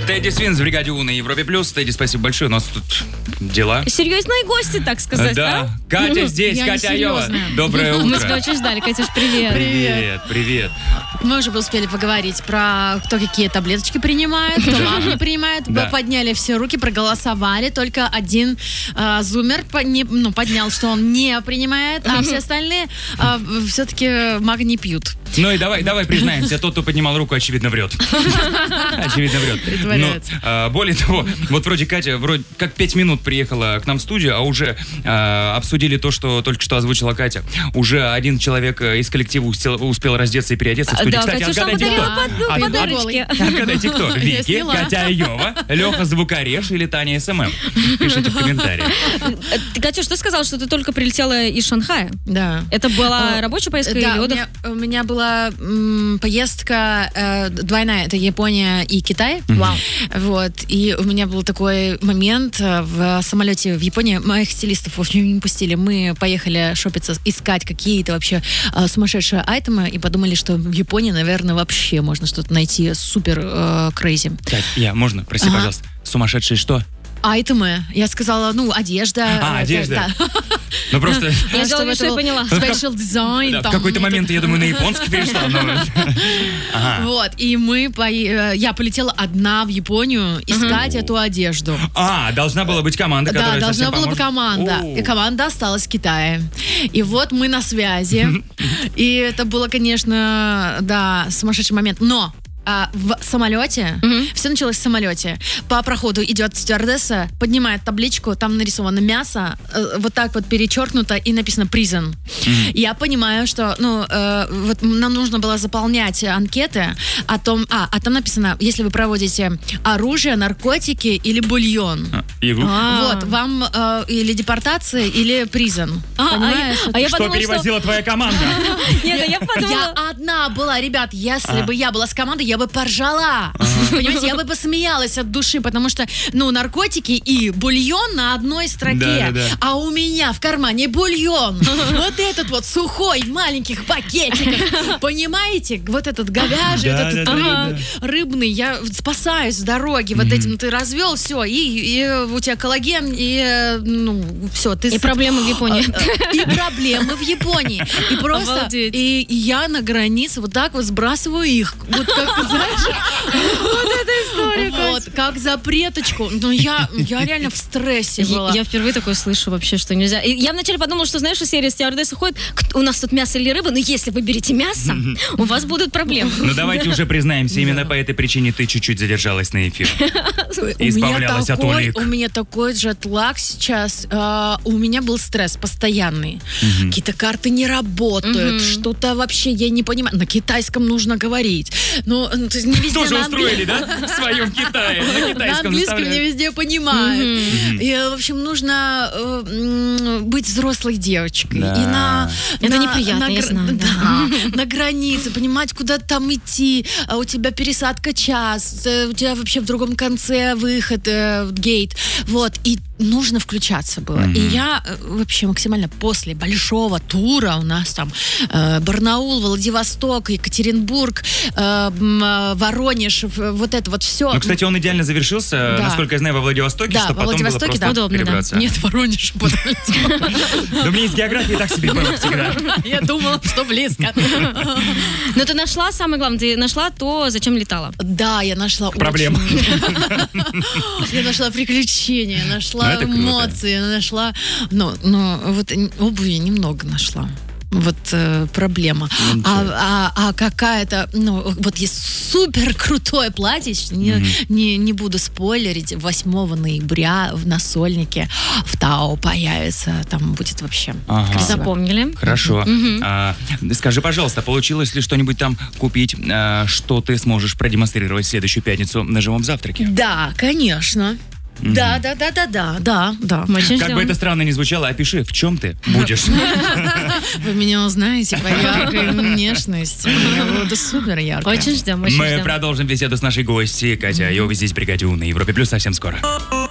Тедди Свинс в бригаде У на Европе Плюс. Тедди, спасибо большое. У нас тут дела. Серьезные гости, так сказать, да? Катя здесь, Катя Айова. Доброе утро. Мы тебя очень ждали, Катюш, привет. Привет. Мы уже успели поговорить про кто какие таблеточки принимает, кто не принимает. Да. Подняли все руки, проголосовали. Только один зумер поднял, что он не принимает, а все остальные все-таки маг не пьют. Ну и давай признаемся, тот, кто поднимал руку, очевидно врет. Очевидно врет. Притворяется. Но, более того, вот вроде Катя, как 5 минут приехала к нам в студию, а уже обсудили то, что только что озвучила Катя. Уже один человек из коллектива успел раздеться и переодеться в студии. Да, Кстати, Катюша отгадайте, кто? подарочки. Отгадайте, кто? Вики, Катя Айова, Леха Звукореш или Таня СММ? Пишите в комментариях. Катюш, ты сказала, что ты только прилетела из Шанхая. Да. Это была рабочая поездка или отдых? У меня была поездка двойная. Это Япония и Китай. Вау. Вот. И у меня был такой момент в самолете в Японии. Моих стилистов, в общем, не пустили. Мы поехали шопиться, искать какие-то вообще сумасшедшие айтемы и подумали, что в Японии, наверное, вообще можно что-то найти супер крейзи. Кать, можно? Прости, пожалуйста. Сумасшедшие что? Айтемы. Я сказала, одежда. Одежда. Да. Ну просто... Я сделала, что я поняла. Special design. В какой-то момент, я думаю, на японский перешла. Вот, и я полетела одна в Японию искать эту одежду. Должна была быть команда, которая Да, должна совсем была быть поможет. команда. И команда осталась в Китае. И вот мы на связи. И это было, конечно, да, сумасшедший момент. Но в самолете, все началось в самолете. По проходу идет стюардесса, поднимает табличку, там нарисовано мясо, вот так вот перечеркнуто и написано prison. Я понимаю, что вот нам нужно было заполнять анкеты о том, там написано, если вы проводите оружие, наркотики или бульон. Вот, вам или депортация, или prison. Понимаешь? Что перевозила твоя команда? Нет, я подумала... Я одна была, ребят, если бы я была с командой, я бы поржала. Понимаете, я бы посмеялась от души, потому что, наркотики и бульон на одной строке. Да. А у меня в кармане бульон. Вот этот вот сухой, в маленьких пакетиках. Понимаете? Вот этот говяжий, рыбный. Я спасаюсь с дороги. Вот этим ты развел, все, и у тебя коллаген, и все. И проблемы в Японии. И проблемы в Японии. И просто... И я на границе вот так вот сбрасываю их. Вот как, знаешь, Вот эта история, вот, как запреточку. Я реально в стрессе была. Я впервые такое слышу вообще, что нельзя. И я вначале подумала, что, знаешь, из серии стюардессы ходит, у нас тут мясо или рыба, но если вы берете мясо, у вас будут проблемы. Ну давайте уже признаемся, именно по этой причине ты чуть-чуть задержалась на эфир. Избавлялась от улик. У меня такой джетлаг сейчас. У меня был стресс постоянный. Какие-то карты не работают, что-то вообще я не понимаю. На китайском нужно говорить. Не везде Тоже на устроили, да? В своем Китае. На английском не везде понимают. И, в общем, нужно быть взрослой девочкой. Да. Это неприятно, я знаю. Да, на границе, понимать, куда там идти. А у тебя пересадка час, у тебя вообще в другом конце выход, гейт. Вот, и нужно включаться было. И я вообще максимально после большого тура, у нас там Барнаул, Владивосток, Екатеринбург, Воронеж, вот это вот все. Ну, кстати, он идеально завершился, насколько я знаю, во Владивостоке, да, что потом было просто удобно, перебраться. Нет, Воронеж. Да мне из географии так себе было всегда. Я думала, что близко. Но ты нашла, самое главное, ты нашла то, зачем летала. Да, я нашла Проблема. Я нашла приключения, нашла эмоции, нашла... вот обуви немного нашла. Вот проблема. А какая-то, вот есть супер крутое платье, не буду спойлерить, 8 ноября на Сольнике в Тау появится, там будет вообще красиво. Запомнили. Хорошо. Скажи, пожалуйста, получилось ли что-нибудь там купить, что ты сможешь продемонстрировать в следующую пятницу на живом завтраке? Да, конечно. Да. Как бы это странно ни звучало, опиши, в чем ты будешь. Вы меня узнаете по яркой внешности. Я буду супер яркая. Очень ждем. Мы продолжим беседу с нашей гостьей Катей Айовой здесь в бригаде У на Европе Плюс совсем скоро.